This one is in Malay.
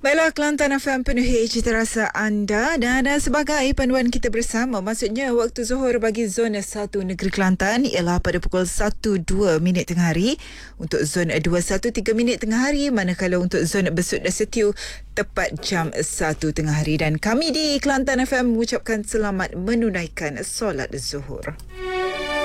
Baiklah, Kelantan FM penuhi cita rasa anda dan sebagai panduan kita bersama, maksudnya waktu zuhur bagi zon 1 Negeri Kelantan ialah pada pukul 1.02 tengah hari. Untuk zon 2.13 tengah hari, manakala untuk zon Besut dan Setiu tepat jam 1 tengah hari. Dan kami di Kelantan FM mengucapkan selamat menunaikan solat zuhur.